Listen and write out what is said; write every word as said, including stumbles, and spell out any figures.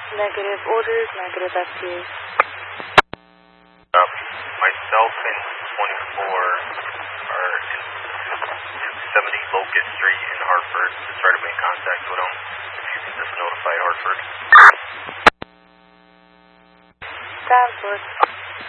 Negative orders, negative F T. Um, myself and twenty-four are in two seventy Locust Street in Hartford to try to make contact with them. If you can just notify Hartford. Sounds good.